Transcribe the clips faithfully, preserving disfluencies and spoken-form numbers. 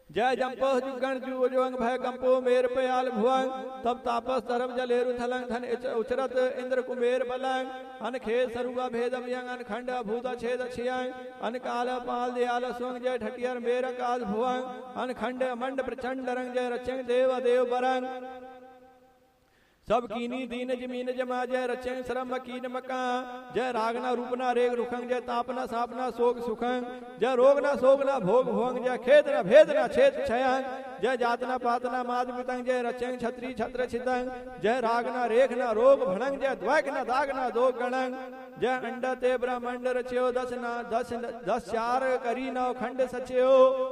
जय जंपो जुगण जू जोंग भय कंपो मेर पयाल भुवंग तब तापस धर्म जलेरु थलंग धन उचरत इंद्र कुमेर बलंग अन खेद सरुआ भेद अभियंग अन खंड भूत छेद छियंग अन काल पाल दयाल सुंग जय ठटियर मेर काल भुवंग अन खंड मंड प्रचंड रंग जय रचंग देव देव बरंग सब कीनी दीन जमीन जमा जय रचंग श्रम कीन मका जय रागना रूपना रेग रुखंग जय तापना सापना सोग सुखंग जय रोगना सोगना भोग भोंग जय खेदना भेदना छेद छयंग जय जातना पातना माद पितंग जय रचंग छत्री छत्र छितंग जय रागना रेखना रोग भणंग जय द्वैकना दागना दो गणंग जय अंड ते ब्रह्मंड रच्यो दस ना दस दस चार करी नौ खंड सच्यो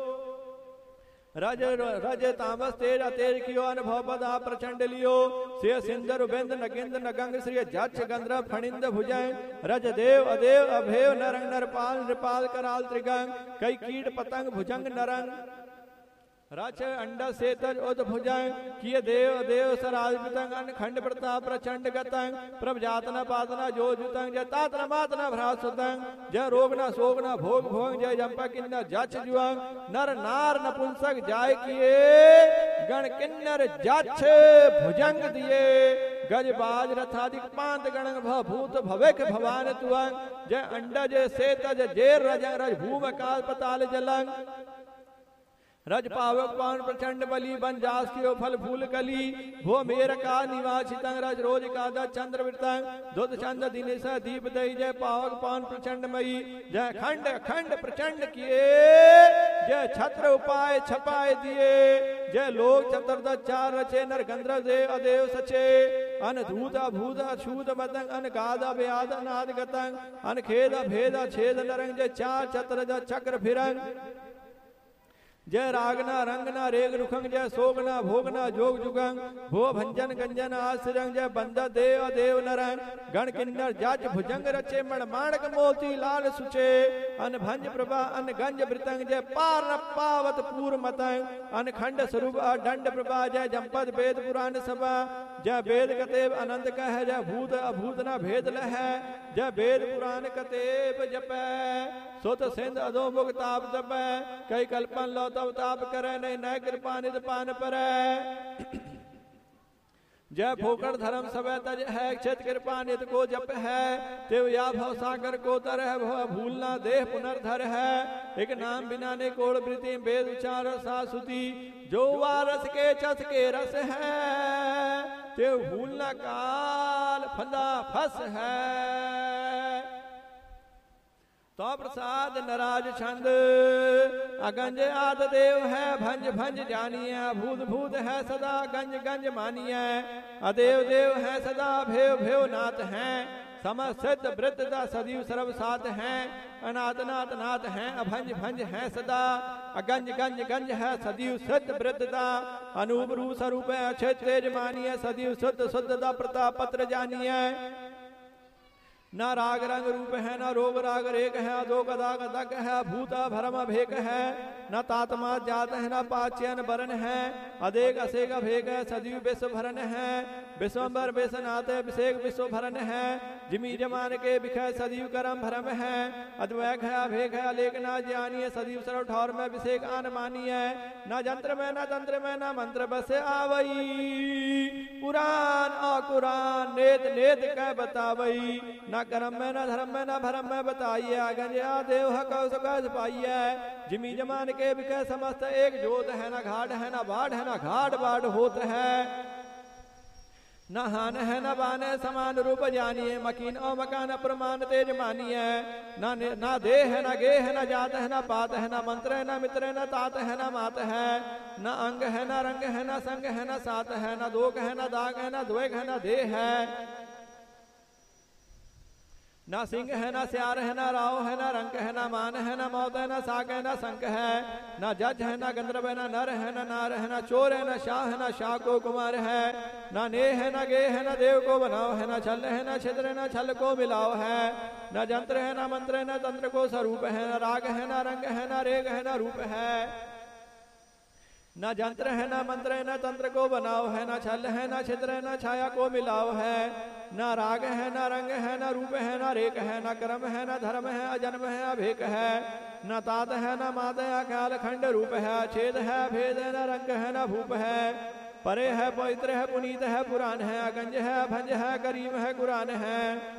रज रज तामस तेज अतेज कियो अनुभव पदा प्रचंड लियो से सिंदर उबेंद नगिंद नगंग श्री जक्ष गंध्र फणिंद भुजय रज देव अदेव अभेव नरंग नरपाल नृपाल कराल त्रिगंग कई कीट पतंग भुजंग नरंग रच अंड सेतज उद भुजंग किय देव देव सराज पितंग अन खंड प्रताप प्रचंड गतंग प्रभ जातना पातना जो जुतंग जय तातना मातना भ्रात सुतंग जय रोगना सोगना भोग भोग जय जंपा किन्नर जच जुअंग नर नार नपुंसक जाय किए गण किन्नर जच भुजंग दिए गज बाज रथादिक पांत गणंग भ भूत भवेक भवान तुअंग जय अंडज सेतज जेर रज रज भूम काल पताल जलंग रज पावक पान प्रचंड बली बन जास कियो फल फूल कली भो मेर का निवासितंग रज रोज का द चंद्र वृतंग दुध चंद दिनेश दीप दई जय पावक पान प्रचंड मई जय खंड खंड प्रचंड किए जय छत्र उपाय छपाए दिए जय लोक चतुर्दश चार रचे नर गंध्र देव अदेव सचे अन धूत भूत छूत मतंग अन गाद व्याद अनाद गतंग अन खेद भेद छेद नरंग जय चार चतर चक्र फिरंग जय रागना रंगना रेग रुखंग जय सोगना भोगना जोग जुगंग भो भंजन गंजन आश्रंग जय बंद देव देव नरंग गण किन्नर जज भुजंग रचे मण माणक मोती लाल सुचे अन भंज प्रभा अन गंज वृतंग जय पार पावत पूर मतंग अन खंड स्वरूप दंड प्रभा जय जंपद वेद पुराण सभा जय वेद कतेब अनंत कह जय भूत अभूत न भेद लह जय वेद पुराण कतेब जप सोत सिंध अधो मुख ताप जप कई कल्पन लो तब ताप करे नहीं न कृपा निध पान पर जय फोकड़ धर्म सब तज है क्षेत कृपा निध को जप है तेव या भव सागर को तर है भव भूलना देह पुनर्धर है एक नाम बिना ने कोड़ वृत्ति वेद उच्चार सासुति जो वारस के चस के रस है तेव भूलना काल फंदा फस है तो प्रसाद नराज छंद अगंज आद देव है भंज भंज जानिए भूत भूत है सदा गंज गंज मानिए अदेव देव है सदा भेव भेव नाथ हैं समसिद्ध वृत्त सदीव सर्व साथ हैं अनाथ नाथ नाथ हैं अभंज भंज हैं सदा अगंज गंज गंज है सदीव सिद्ध वृद्धता अनूप रूप स्वरूप अक्षय तेज मानिए सदीव शुद्ध शुद्धता प्रताप पत्र जानिए ना राग रंग रूप है ना रोग राग रेख है दो गदा गदक है भूता भरम भेक है न तात्मा जात है न पाच्यन बरन है अदेक असेक भेक है सदीव विश्व भरन है विश्वम्बर विश्वनाथ अभिषेक विश्व भरन है जिमी जमान के बिखय सदीव करम भरम है अद्वैक है अभेक है अलेक ना ज्ञानी सदीव सर्व ठौर में अभिषेक आन मानी है न जंत्र में न तंत्र में न मंत्र बस आवई पुराण अकुरान नेत नेत कह बतावई न कर्म में न धर्म में न भरम में बताइए अगंजा देव हक पाइए जिमी जमान के बिखय समस्त एक जोत है न घाट है न बाढ़ है न घाट बाढ़ होत है न हान है न बाने समान रूप जानिए मकीन और मकान प्रमाण तेज मानिए न न देह है न गे है न जात है न पात है न मंत्र है न मित्र है न तात है न मात है न अंग है न रंग है न संग है न सात है न दोग है न दाग है न द्वेग है न देह है न सिंह है न स्यार है न राव है न रंक है न मान है न मौत है न साक है न संक है न जज है न गंधर्व है न नर है न नार है न चोर है न शाह है न शाह को कुमार है न ने है न गे है न देव को बनाओ है न छल है न छिद्र है न छल को मिलाओ है न जंत्र है न मंत्र है न तंत्र को स्वरूप है न राग है न रंग है न रेग है न रूप है न जंत्र है न मंत्र है न तंत्र को बनाओ है न छल है न छिद्र है न छाया को मिलाओ है न राग है न रंग है न रूप है न रेख है न कर्म है न धर्म है अजन्म है अभेक है न तात है न मात है अकाल खंड रूप है, छेद है भेद है न रंग है न भूप है, परे है पवित्र है पुनीत है पुराण है, अगंज है भंज है करीम है कुरान है,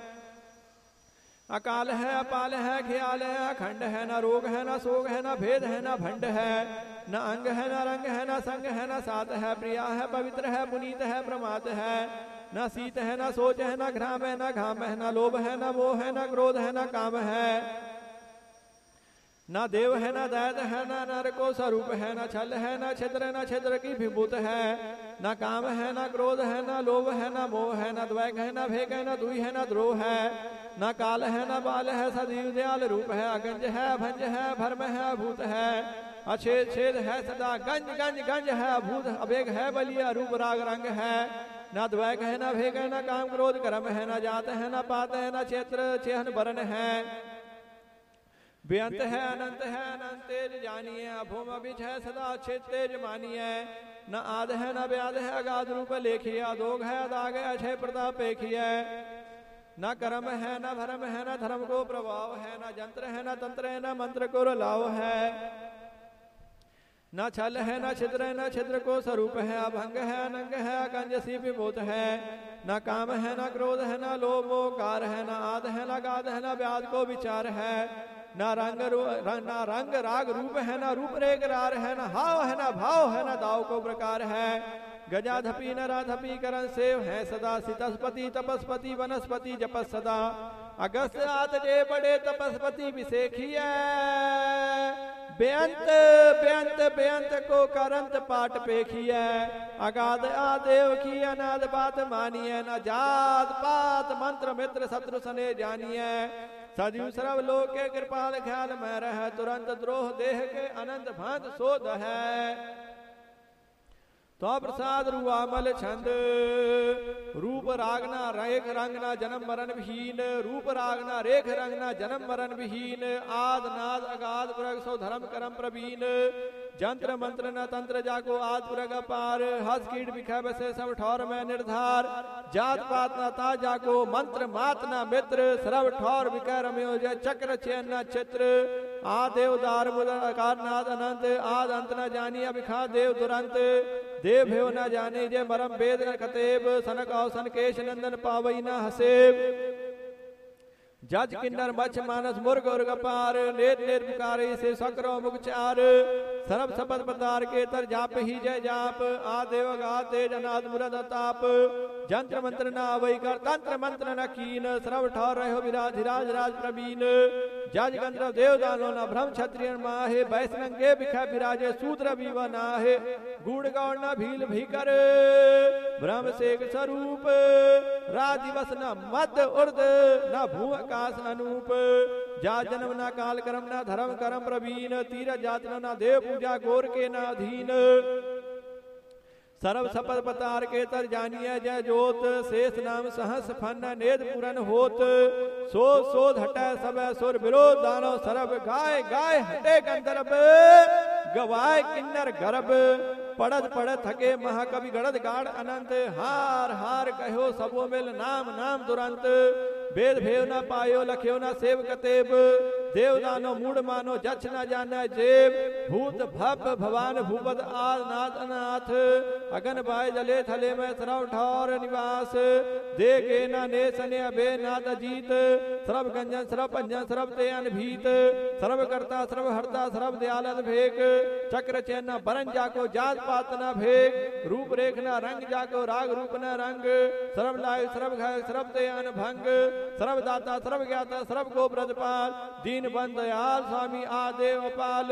अकाल है अपाल है ख्याल है अखंड है, न रोग है न सोग है न भेद है न भंड है, न अंग है न रंग है न संग है न सात है, प्रिया है पवित्र है पुनीत है प्रमात है, न शीत है न सोच है न घ्राम है न घाम है, न लोभ है न मोह है न क्रोध है न काम है, न देव है न दैत है न नर को स्वरूप है, न छल है न छिद्र न छिद्र की विभूत है, न काम है न क्रोध है न लोभ है न मोह है, न द्वैग है न भेग है न दुई है न द्रोह है, न काल है न बाल है सदैव दयाल रूप है, अगंज है भंज है भर्म है भूत है, अछेद छेद है सदा गंज गंज गंज है भूत अभेग है बलिया रूप राग रंग है, न द्वैग है न भेग है न काम क्रोध कर्म है, न जात है न पात है न क्षेत्र चेहन बरन है, बेअंत है अनंत है अनंत तेज जानिए, अभूम अभिच है सदा अच्छे तेज मानिए, न आद है न व्याध है अगाध रूप लेखिए, अधोग है अदाग है अक्षय प्रताप पेखिए, न कर्म है न भरम है न धर्म को प्रभाव है, न जंत्र है न तंत्र है न मंत्र को लाव है, न छल है न छिद्र है न छिद्र को स्वरूप है, अभंग है अनंग है अकंज सी विभूत है, न काम है न क्रोध है न लोभ कार है, न आद है न गाद है न व्याध को विचार है, न रंग न रंग राग रूप है न रूप रेख रार है, न हाव है न भाव है न दाव को प्रकार है, गजाधपी न राधपी करण सेव है सदा, सितस्पति तपस्पति वनस्पति जपस सदा, अगस्त आत जे बड़े तपस्पति विशेखिया, बेअंत बेअंत बेअंत को करंत पाठ पेखिए, अगाध आदेव की अनाद बात मानिए, न जात पात मंत्र मित्र शत्रु सने जानिए, सजीव सर्व लोक के कृपाल ख्याल में रह, तुरंत द्रोह देह के अनंत भांत शोध है, तो प्रसाद रुआमल छंद, रूप रागना रेख रंगना जन्म मरण विहीन, रूप रागना रेख रंगना जन्म मरण विहीन, आद नाद अगाध पुरग सो धर्म करम प्रवीण, जंत्र मंत्र न तंत्र जाको आद पुरग अपार, हस कीट बिखा बसे सब ठौर में निर्धार, जात पात न ता जाको मंत्र मात न मित्र, सर्व ठौर बिका रम्यो जय चक्र चैन न चित्र, आदेव दार आकार नाद अनंत, आद अंत न जानी अभिखा देव दुरंत, देव भेव न जाने जय मरम वेद न कतेब, सनक औ सनकेश नंदन पावई न हसेब, जज किन्नर मच्छ मानस मुर्ग और गपार, नेत नेत पुकारे से सक्रो मुख चार, सरब सपद पतार के तर जाप ही जय जाप, आदेव गा तेज अनाद मुरद ताप, जंत्र मंत्र न अवै कर तंत्र मंत्र न कीन, सरब ठौर रहो विराज धीराज राज प्रवीण, जज गंधर्व देव दानो न भ्रम क्षत्रिय माहे, बैसनंगे बिखा विराजे सूत्र बीवा नाहे, गुण गौर न भील भीकर, ब्रह्म सेक स्वरूप, राज दिवस न मद उर्द न भू आकाश अनूप, जा जन्म न काल कर्म न धर्म कर्म प्रवीण, तीर जात न देव पूजा गोर के न अधीन, सर्व सपद पतार के तर जानिए जय जोत, शेष नाम सहस फन नेद पुरन होत, सो सोध हटे सब सुर विरोध दानो सरब, गाय गाय हटे गंधर्व गवाय किन्नर गर्भ, पढ़त पढ़त थके महाकवि गणत गाढ़ अनंत, हार हार कहो सबो मिल नाम नाम तुरंत, वेद भेव न पायो लख्यो न सेव कतेब, देव दानो मूड मानो जछ न जाना जेब, भूत भव भवान भूपत आद नाथ अनाथ, अगन बाय जले थले में सरव ठौर निवास, दे के न ने सने अभे नाथ अजीत, सरब गंजन सरब पंजन सरब ते अनभीत, सर्व करता सर्व हरता सरब दयाल भेक, चक्र चैन न बरन जाको जात पात न भेक, रूप रेख न रंग जाको राग रूप न रंग, सरब लाय सरब घाय सरब ते अनभंग, सर्व दाता सर्व ज्ञाता सर्व को ब्रजपाल, दीन बंद दयाल स्वामी आदेव पाल,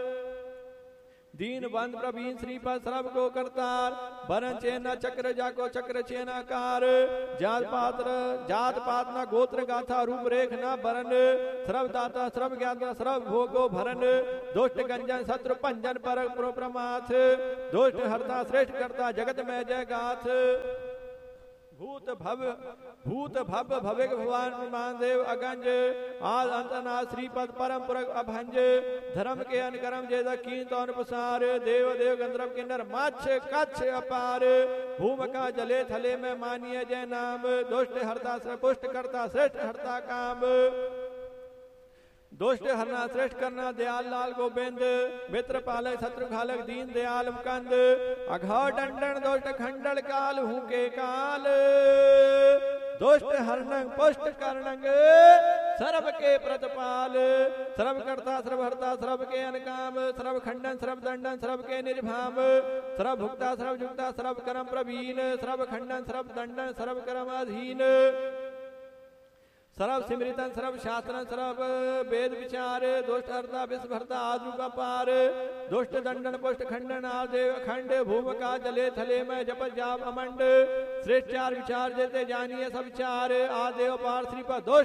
दीन बंद प्रवीण श्रीपद सर्व को करतार, बरन चेना चक्र जाको चक्र चेनाकार, जात पात्र जात पात न गोत्र गाथा रूप रेख न बरन, सर्व दाता सर्व ज्ञाता सर्व भोगो भरन, दुष्ट गंजन शत्रु पंजन पर प्रमाथ, दुष्ट हरता श्रेष्ठ करता जगत में जय गाथ, भूत भव भूत भव भविक भगवान महादेव अगंज, आद अंतना श्रीपद परम पुरख अभंज, धर्म के अनकरम जय कीन तो अनुपसार, देव देव गंधर्व किन्नर माछ कच्छ अपार, भूमका जले थले में मानिए जय नाम, दुष्ट हरता पुष्ट करता श्रेष्ठ हरता काम, दुष्ट हरना श्रेष्ठ करना दयाल लाल गोविंद मित्र पालक शत्रु घालक दीन दयाल मुकंद अघाव दंडन दुष्ट खंडन काल हूं के काल दुष्ट हरणंग पुष्ट कर्णंग सर्व के प्रतिपाल सर्व करता सर्व हरता सर्व के अनकाम सर्व खंडन सर्व दंडन सर्व के निर्भाम सर्व भुक्ता सर्व जुक्ता सर्व कर्म प्रवीण सर्व खंडन सर्व दंडन सर्व कर्म अधीन सर्व सिमृतन सर्व शास्त्रन सर्व वेद विचार दुष्ट हरता विश्व भरता आदु का पार दुष्ट दंडन पुष्ट खंडन आदेव खंड भूम का जले थले में जप जाप अमंड श्रेष्ठ चार विचार देते जानिए सब चार आदेव पार श्री पर दुष्ट